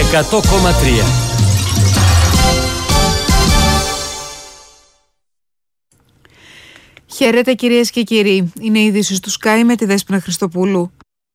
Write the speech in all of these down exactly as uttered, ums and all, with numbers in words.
εκατό κόμμα τρία. Χαίρετε κυρίες και κύριοι. Είναι οι ειδήσεις του Sky με τη Δέσποινα Χριστοπούλου.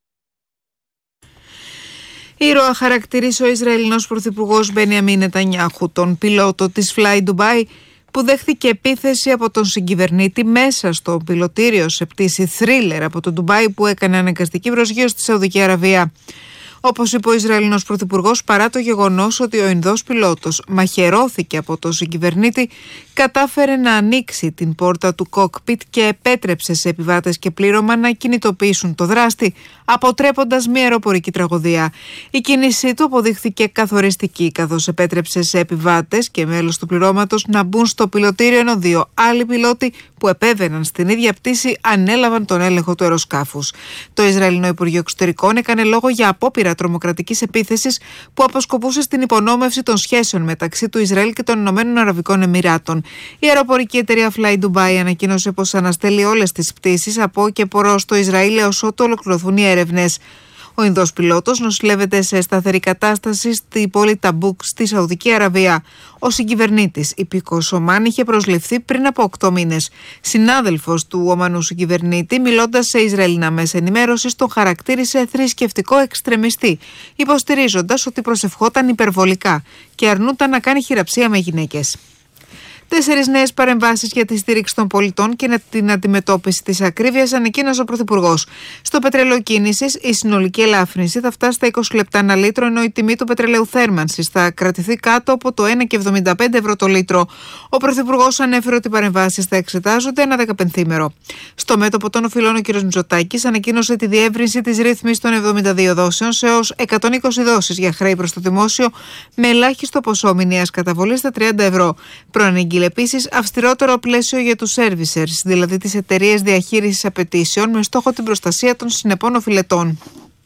Ήρωα χαρακτηρίσει ο Ισραηλινός πρωθυπουργός Μπενιαμίν Νετανιάχου τον πιλότο της Fly Dubai που δέχθηκε επίθεση από τον συγκυβερνήτη μέσα στο πιλωτήριο σε πτήση θρίλερ από το Ντουμπάι που έκανε αναγκαστική προσγείωση στη Σαουδική Αραβία. Όπως είπε ο Ισραηλινός πρωθυπουργός, παρά το γεγονός ότι ο Ινδός πιλότος μαχαιρώθηκε από τον συγκυβερνήτη, κατάφερε να ανοίξει την πόρτα του κόκπιτ και επέτρεψε σε επιβάτες και πλήρωμα να κινητοποιήσουν το δράστη, αποτρέποντας μια αεροπορική τραγωδία. Η κίνησή του αποδείχθηκε καθοριστική, καθώς επέτρεψε σε επιβάτες και μέλος του πληρώματος να μπουν στο πιλωτήριο, ενώ δύο άλλοι πιλότοι που επέβαιναν στην ίδια πτήση ανέλαβαν τον έλεγχο του αεροσκάφους. Το Ισραηλινό Υπουργείο Εξωτερικών έκανε λόγο για απόπειρα τρομοκρατικής επίθεσης που αποσκοπούσε στην υπονόμευση των σχέσεων μεταξύ του Ισραήλ και των Ηνωμένων Αραβικών Εμιράτων. Η αεροπορική εταιρεία Fly Dubai ανακοίνωσε πως αναστέλει όλες τις πτήσεις από και προς το Ισραήλ έως ότου ολοκληρωθούν οι έρευνες. Ο Ινδός πιλότος νοσηλεύεται σε σταθερή κατάσταση στη πόλη Ταμπούκ στη Σαουδική Αραβία. Ο συγκυβερνήτης υπήκος Ομάν είχε προσληφθεί πριν από οκτώ μήνες. Συνάδελφος του Ομανού συγκυβερνήτη, μιλώντας σε Ισραηλινά μέσα ενημέρωσης, τον χαρακτήρισε θρησκευτικό εξτρεμιστή, υποστηρίζοντας ότι προσευχόταν υπερβολικά και αρνούταν να κάνει χειραψία με γυναίκες. Τέσσερις νέες παρεμβάσεις για τη στήριξη των πολιτών και την αντιμετώπιση της ακρίβειας ανακοίνωσε ο Πρωθυπουργός. Στο πετρέλαιο κίνησης, η συνολική ελάφρυνση θα φτάσει στα είκοσι λεπτά ανά λίτρο, ενώ η τιμή του πετρελαίου θέρμανσης θα κρατηθεί κάτω από το ένα κόμμα εβδομήντα πέντε ευρώ το λίτρο. Ο Πρωθυπουργός ανέφερε ότι οι παρεμβάσεις θα εξετάζονται ένα δεκαπενθήμερο. Στο μέτωπο των οφειλών, ο κ. Μητσοτάκης ανακοίνωσε τη διεύρυνση της ρύθμισης των εβδομήντα δύο δόσεων σε έως εκατόν είκοσι δόσεις για χρέη προς το δημόσιο, με ελάχιστο ποσό μηνιαίας καταβολής στα τριάντα ευρώ. Προανήγγειλε επίσης αυστηρότερο πλαίσιο για τους servicers, δηλαδή τις εταιρείες διαχείρισης απαιτήσεων, με στόχο την προστασία των συνεπών οφειλετών.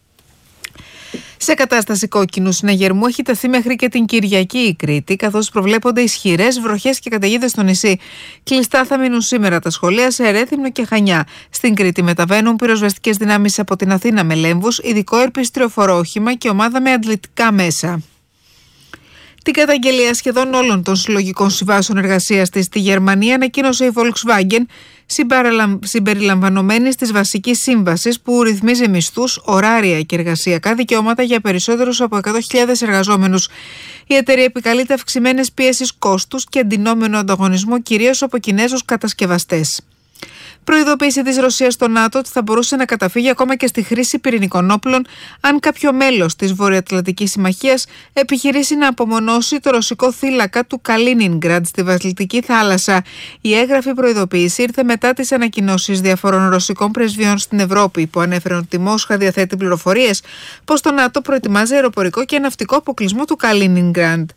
Σε κατάσταση κόκκινου συναγερμού έχει τεθεί μέχρι και την Κυριακή η Κρήτη, καθώς προβλέπονται ισχυρές βροχές και καταιγίδες στο νησί. Κλειστά θα μείνουν σήμερα τα σχολεία σε Ρέθυμνο και Χανιά. Στην Κρήτη μεταβαίνουν πυροσβεστικές δυνάμεις από την Αθήνα με λέμβους, ειδικό ερπιστριοφορό όχημα και ομάδα με αντλητικά μέσα. Την καταγγελία σχεδόν όλων των συλλογικών συμβάσεων εργασίας της στη Γερμανία ανακοίνωσε η Volkswagen, συμπεριλαμβανομένης της βασικής σύμβασης που ρυθμίζει μισθούς, ωράρια και εργασιακά δικαιώματα για περισσότερους από εκατό χιλιάδες εργαζόμενους. Η εταιρεία επικαλείται αυξημένες πιέσεις κόστους και αντινόμενο ανταγωνισμό, κυρίως από Κινέζους κατασκευαστές. Προειδοποίηση της Ρωσίας στο ΝΑΤΟ ότι θα μπορούσε να καταφύγει ακόμα και στη χρήση πυρηνικών όπλων αν κάποιο μέλος της Βορειοατλαντικής Συμμαχίας επιχειρήσει να απομονώσει το ρωσικό θύλακα του Καλίνινγκραντ στη Βαλτική θάλασσα. Η έγγραφη προειδοποίηση ήρθε μετά τις ανακοινώσεις διαφορών ρωσικών πρεσβειών στην Ευρώπη, που ανέφεραν ότι η Μόσχα διαθέτει πληροφορίες πως το ΝΑΤΟ προετοιμάζει αεροπορικό και ναυτικό αποκλεισμό του Καλίνινγκραντ.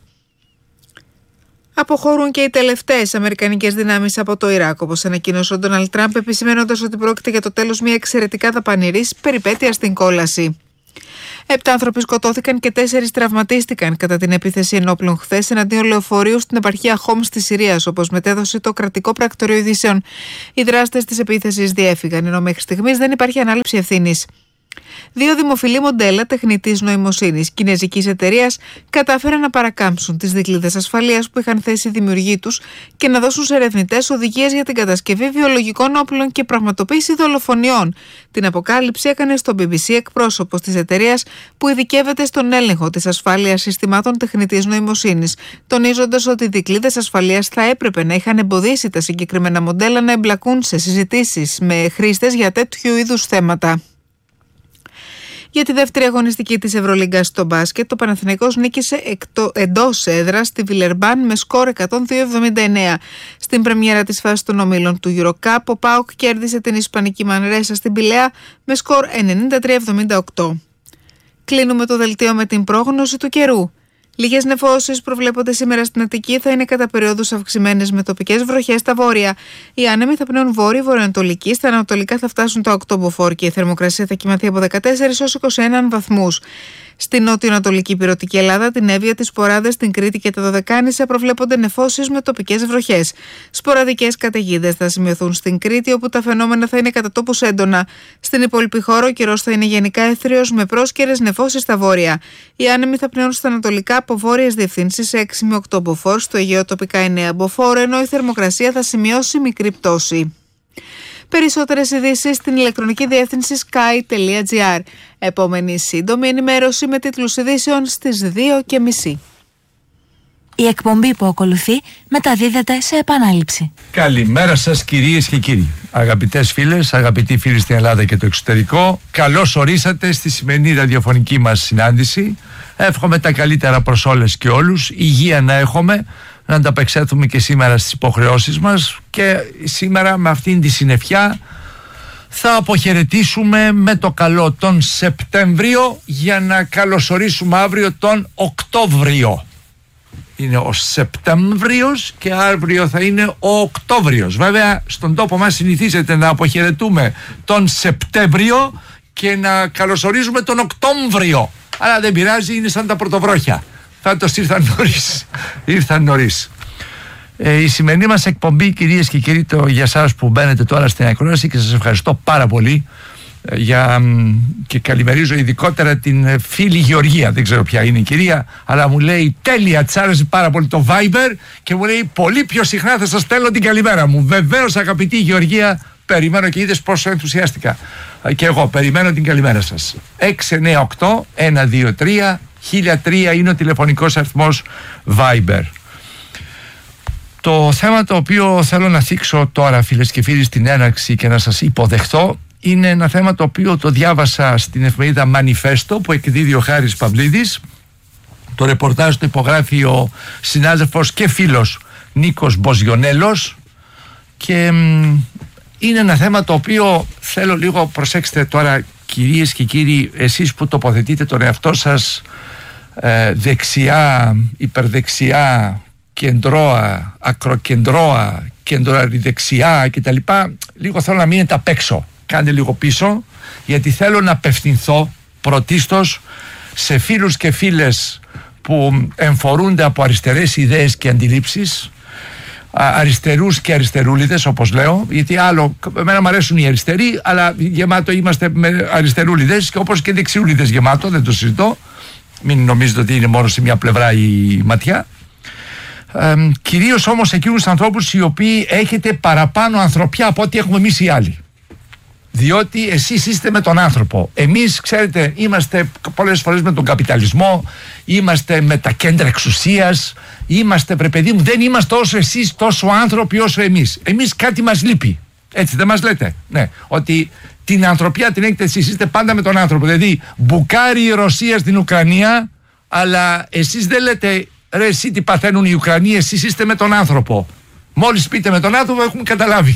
Αποχωρούν και οι τελευταίες αμερικανικές δυνάμεις από το Ιράκ, όπως ανακοίνωσε ο Ντόναλντ Τραμπ, επισημαίνοντας ότι πρόκειται για το τέλος μια εξαιρετικά δαπανηρής περιπέτεια στην κόλαση. Επτά άνθρωποι σκοτώθηκαν και τέσσερις τραυματίστηκαν κατά την επίθεση ενόπλων χθες εναντίον λεωφορείου στην επαρχία Χόμς της Συρίας, όπως μετέδωσε το κρατικό πρακτορείο ειδήσεων. Οι δράστες της επίθεσης διέφυγαν, ενώ μέχρι στιγμής δεν υπάρχει ανάληψη ευθύνης. Δύο δημοφιλή μοντέλα τεχνητής νοημοσύνης κινεζικής εταιρείας κατάφεραν να παρακάμψουν τις δικλείδες ασφαλείας που είχαν θέσει οι δημιουργοί τους και να δώσουν σε ερευνητές οδηγίες για την κατασκευή βιολογικών όπλων και πραγματοποίηση δολοφονιών. Την αποκάλυψη έκανε στο μπι μπι σι εκπρόσωπος της εταιρείας που ειδικεύεται στον έλεγχο της ασφάλειας συστημάτων τεχνητής νοημοσύνης, τονίζοντας ότι οι δικλείδες ασφαλείας θα έπρεπε να είχαν εμποδίσει τα συγκεκριμένα μοντέλα να εμπλακούν σε συζητήσεις με χρήστες για τέτοιου είδους θέματα. Για τη δεύτερη αγωνιστική της Ευρωλίγκας στο μπάσκετ, το Παναθηναϊκός νίκησε εκτό, εντός έδρας στη Βιλερμπάν με σκορ εκατόν δύο εβδομήντα εννέα. Στην πρεμιέρα της φάσης των ομίλων του EuroCup, ο ΠΑΟΚ κέρδισε την Ισπανική Μανρέσα στην Πηλαία με σκορ ενενήντα τρία εβδομήντα οκτώ. Κλείνουμε το δελτίο με την πρόγνωση του καιρού. Λίγες νεφώσεις προβλέπονται σήμερα στην Αττική, θα είναι κατά περιόδους αυξημένες με τοπικές βροχές στα βόρεια. Οι άνεμοι θα πνέουν βόρειο-βορειοανατολική, στα ανατολικά θα φτάσουν τα οκτώ μποφόρ και η θερμοκρασία θα κυμανθεί από δεκατέσσερις έως είκοσι ένα βαθμούς. Στην νότιο-ανατολική υπηρετική Ελλάδα, την Εύβοια, τις Ποράδες, την Κρήτη και τα Δωδεκάνησα προβλέπονται νεφώσεις με τοπικές βροχές. Σποραδικές καταιγίδες θα σημειωθούν στην Κρήτη, όπου τα φαινόμενα θα είναι κατά τόπους έντονα. Στην υπόλοιπη χώρα, ο καιρός θα είναι γενικά έθριος με πρόσκαιρες νεφώσεις στα βόρεια. Οι άνεμοι θα πνέουν στα ανατολικά από βόρειες διευθύνσεις έξι με οκτώ μποφόρ, στο Αιγαίο τοπικά εννέα μποφόρ, ενώ η θερμοκρασία θα σημειώσει μικρή πτώση. Περισσότερες ειδήσεις στην ηλεκτρονική διεύθυνση sky τελεία gr. Επόμενη σύντομη ενημέρωση με τίτλους ειδήσεων στις δύο και μισή. Η εκπομπή που ακολουθεί μεταδίδεται σε επανάληψη. Καλημέρα σας κυρίες και κύριοι. Αγαπητές φίλες, αγαπητοί φίλοι στην Ελλάδα και το εξωτερικό, καλώς ορίσατε στη σημερινή ραδιοφωνική μας συνάντηση. Εύχομαι τα καλύτερα προς όλες και όλους, υγεία να έχουμε, να ανταπεξέλθουμε και σήμερα στις υποχρεώσεις μας και σήμερα με αυτήν τη συννεφιά θα αποχαιρετήσουμε με το καλό τον Σεπτέμβριο για να καλωσορίσουμε αύριο τον Οκτώβριο. Είναι ο Σεπτέμβριος και αύριο θα είναι ο Οκτώβριος. Βέβαια στον τόπο μας συνηθίζεται να αποχαιρετούμε τον Σεπτέμβριο και να καλωσορίζουμε τον Οκτώβριο. Αλλά δεν πειράζει, είναι σαν τα πρωτοβρόχια. Φέτος ήρθαν νωρίς. ήρθαν νωρίς. Ε, η σημερινή μας εκπομπή, κυρίες και κύριοι, το για εσάς που μπαίνετε τώρα στην ακρόαση, και σας ευχαριστώ πάρα πολύ ε, για, και καλημερίζω ειδικότερα την ε, φίλη Γεωργία. Δεν ξέρω ποια είναι η κυρία, αλλά μου λέει τέλεια, της άρεσε πάρα πολύ το Viber και μου λέει πολύ πιο συχνά θα σας στέλνω την καλημέρα μου. Βεβαίως, αγαπητή Γεωργία, περιμένω, και είδες πόσο ενθουσιάστηκα. Ε, και εγώ περιμένω την καλημέρα σας. έξι εννιά οκτώ ένα δύο τρία χίλια τρία είναι ο τηλεφωνικός αριθμός Viber. Το θέμα το οποίο θέλω να θίξω τώρα, φίλες και φίλοι, στην έναρξη και να σας υποδεχθώ, είναι ένα θέμα το οποίο το διάβασα στην εφημερίδα Μανιφέστο που εκδίδει ο Χάρης Παυλίδης. Το ρεπορτάζ το υπογράφει ο συνάδελφος και φίλος Νίκος Μποζιονέλος και μ, είναι ένα θέμα το οποίο θέλω λίγο, προσέξτε τώρα κυρίες και κύριοι, εσείς που τοποθετείτε τον εαυτό σας ε, δεξιά, υπερδεξιά, κεντρώα, ακροκεντρώα, κεντροαριδεξιά κτλ. Λίγο θέλω να μείνετε απ' έξω. Κάντε λίγο πίσω, γιατί θέλω να απευθυνθώ πρωτίστως σε φίλους και φίλες που εμφορούνται από αριστερές ιδέες και αντιλήψεις, αριστερούς και αριστερούλιδες όπως λέω, γιατί άλλο, εμένα μου αρέσουν οι αριστεροί, αλλά γεμάτο είμαστε με αριστερούλιδες, και όπως και δεξιούλιδες γεμάτο, δεν το συζητώ, μην νομίζετε ότι είναι μόνο σε μια πλευρά η ματιά. Ε, κυρίως όμως εκείνους τους ανθρώπους οι οποίοι έχετε παραπάνω ανθρωπιά από ό,τι έχουμε εμείς οι άλλοι. Διότι εσείς είστε με τον άνθρωπο. Εμείς, ξέρετε, είμαστε πολλές φορές με τον καπιταλισμό, είμαστε με τα κέντρα εξουσίας, είμαστε, βρε παιδί μου, δεν είμαστε όσο εσείς τόσο άνθρωποι όσο εμείς. Εμείς κάτι μας λείπει. Έτσι δεν μας λέτε? Ναι, ότι την ανθρωπιά την έχετε εσείς, είστε πάντα με τον άνθρωπο. Δηλαδή, μπουκάρει η Ρωσία στην Ουκρανία, αλλά εσείς δεν λέτε ρε εσύ τι παθαίνουν οι Ουκρανοί, εσείς είστε με τον άνθρωπο. Μόλις πείτε με τον άνθρωπο έχουμε καταλάβει.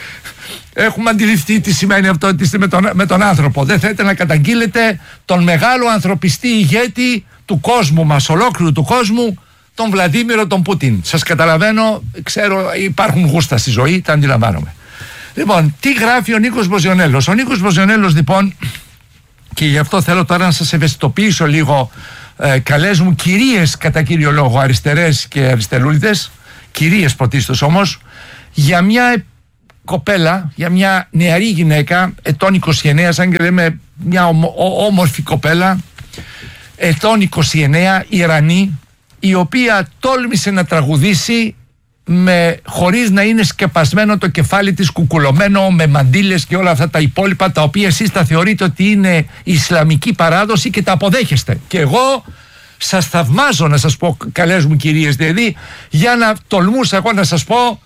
Έχουμε αντιληφθεί τι σημαίνει αυτό, ότι είστε με τον, με τον άνθρωπο. Δεν θέλετε να καταγγείλετε τον μεγάλο ανθρωπιστή ηγέτη του κόσμου μας, ολόκληρου του κόσμου, τον Βλαντίμιρο τον Πούτιν. Σας καταλαβαίνω, ξέρω, υπάρχουν γούστα στη ζωή, τα αντιλαμβάνομαι. Λοιπόν, τι γράφει ο Νίκος Μποζιονέλος? Ο Νίκος Μποζιονέλος λοιπόν, και γι' αυτό θέλω τώρα να σας ευαισθητοποιήσω λίγο, ε, καλές μου κυρίες κατά κύριο λόγο, αριστερές και αριστερούλιδες, κυρίες πρωτίστως όμως, για μια κοπέλα, για μια νεαρή γυναίκα ετών είκοσι εννέα, σαν και λέμε μια ομο, ο, όμορφη κοπέλα ετών είκοσι εννέα, Ιρανή, η οποία τόλμησε να τραγουδήσει με, χωρίς να είναι σκεπασμένο το κεφάλι της, κουκουλωμένο με μαντήλες και όλα αυτά τα υπόλοιπα, τα οποία εσείς τα θεωρείτε ότι είναι Ισλαμική παράδοση και τα αποδέχεστε. Και εγώ σας θαυμάζω, να σας πω, καλές μου κυρίες, δηλαδή για να τολμούσα εγώ να σας πω,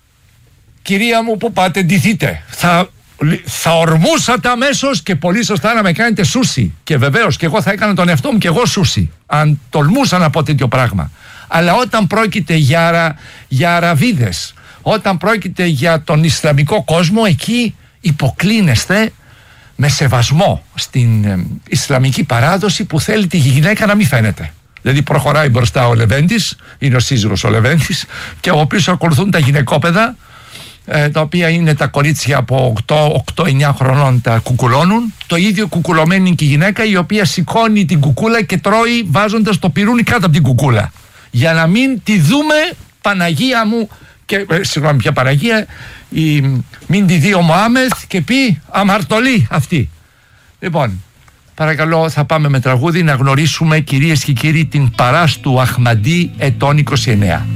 κυρία μου, που πάτε, ντυθείτε. Θα, θα ορμούσατε αμέσως και πολύ σωστά να με κάνετε σούσι. Και βεβαίως και εγώ θα έκανα τον εαυτό μου και εγώ σούσι, αν τολμούσα να πω τέτοιο πράγμα. Αλλά όταν πρόκειται για, αρα, για Αραβίδες, όταν πρόκειται για τον Ισλαμικό κόσμο, εκεί υποκλίνεστε με σεβασμό στην ε, Ισλαμική παράδοση που θέλει τη γυναίκα να μην φαίνεται. Δηλαδή προχωράει μπροστά ο Λεβέντης, είναι ο σύζυγος ο Λεβέντης, και από πίσω ακολουθούν τα γυναικόπαιδα, ε, τα οποία είναι τα κορίτσια από οκτώ εννιά χρονών, τα κουκουλώνουν. Το ίδιο κουκουλωμένη και η γυναίκα, η οποία σηκώνει την κουκούλα και τρώει βάζοντας το πυρούνι κάτω από την κουκούλα. Για να μην τη δούμε, Παναγία μου, και, ε, συγγνώμη, ποια Παναγία, η, μην τη δει ο Μωάμεθ και πει αμαρτωλή αυτή. Λοιπόν, παρακαλώ, θα πάμε με τραγούδι να γνωρίσουμε, κυρίες και κύριοι, την Παράστου Αχμαντή ετών είκοσι εννέα.